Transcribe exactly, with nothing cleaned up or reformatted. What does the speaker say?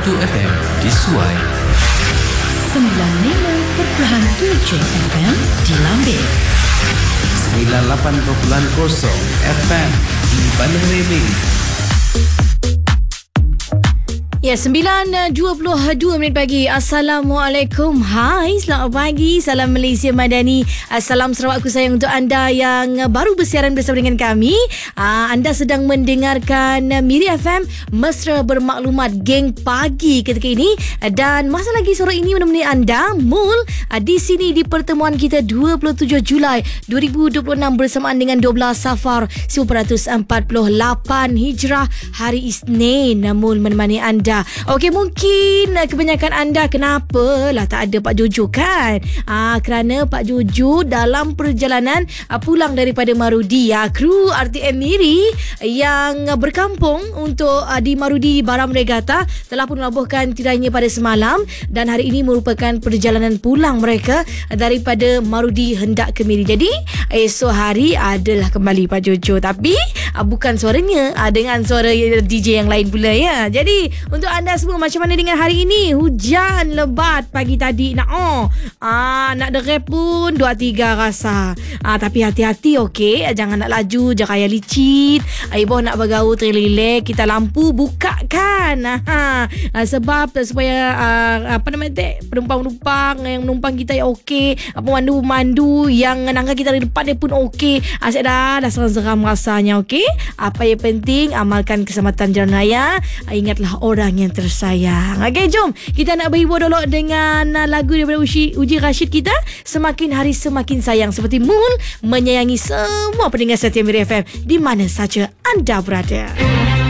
satu F M di Suai, sembilan puluh lima perpuluhan tujuh F M di Lambeh, sembilan puluh lapan perpuluhan kosong F M di Bandar Rembang. Ya, sembilan dua puluh dua minit pagi. Assalamualaikum. Hai, selamat pagi. Salam Malaysia Madani. Salam Sarawakku sayang untuk anda yang baru bersiaran bersama dengan kami. Anda sedang mendengarkan Miri F M, Mesra Bermaklumat, Geng Pagi ketika ini. Dan masa lagi sore ini menemani anda, Mul, di sini di pertemuan kita dua puluh tujuh Julai dua ribu dua puluh enam bersamaan dengan dua belas Safar seribu empat ratus empat puluh lapan Hijrah, hari Isnin. Mul menemani anda. Okey, mungkin kebanyakan anda kenapa lah tak ada Pak Jojo kan? Ah, kerana Pak Jojo dalam perjalanan ah, pulang daripada Marudi. Ah, kru R T M Miri yang berkampung untuk ah, di Marudi Baram Regatta telah pun melabuhkan tirainya pada semalam, dan hari ini merupakan perjalanan pulang mereka daripada Marudi hendak ke Miri. Jadi esok hari adalah kembali Pak Jojo, tapi ah, bukan suaranya, ah, dengan suara D J yang lain pula ya. Jadi untuk anda semua, macam mana dengan hari ini? Hujan lebat pagi tadi. Nak oh, ah, nak derep pun dua tiga rasa. Ah, tapi hati-hati okey, jangan nak laju, jangan kaya licin. Ibu nak bergaul terlelek, kita lampu buka kan. Ah, ah, sebab supaya ah, apa nama tu, penumpang-penumpang yang menumpang kita yang okey, pemandu-pemandu yang nangka kita di depan dia pun okey. Asyik dah dah seram-seram rasanya okey. Apa yang penting, amalkan keselamatan jalan raya. Ingatlah orang yang tersayang. Okey, jom kita nak berhibur dulu dengan lagu daripada Uji, Uji Rashid kita, Semakin Hari Semakin Sayang. Seperti Mul menyayangi semua pendengar setia Miri F M di mana saja anda berada.